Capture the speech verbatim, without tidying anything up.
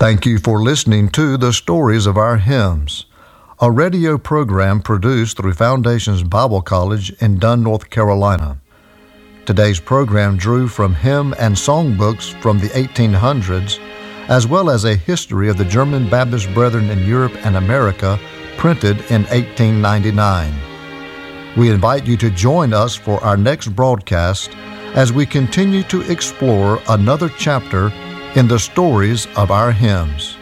Thank you for listening to The Stories of Our Hymns, a radio program produced through Foundations Bible College in Dunn, North Carolina. Today's program drew from hymn and songbooks from the eighteen hundreds, as well as a history of the German Baptist Brethren in Europe and America, printed in eighteen ninety-nine. We invite you to join us for our next broadcast as we continue to explore another chapter in the stories of our hymns.